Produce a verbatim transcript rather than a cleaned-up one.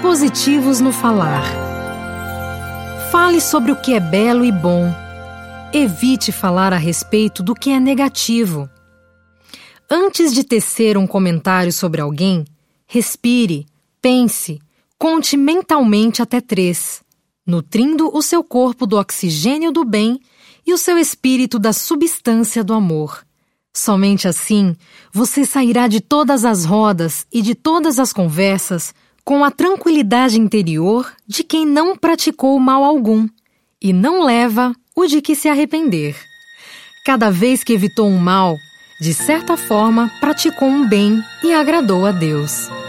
Positivos no falar. Fale sobre o que é belo e bom. Evite falar a respeito do que é negativo. Antes de tecer um comentário sobre alguém, respire, pense, conte mentalmente até três, nutrindo o seu corpo do oxigênio do bem e o seu espírito da substância do amor. Somente assim, você sairá de todas as rodas e de todas as conversas com a tranquilidade interior de quem não praticou mal algum e não leva o de que se arrepender. Cada vez que evitou um mal, de certa forma praticou um bem e agradou a Deus.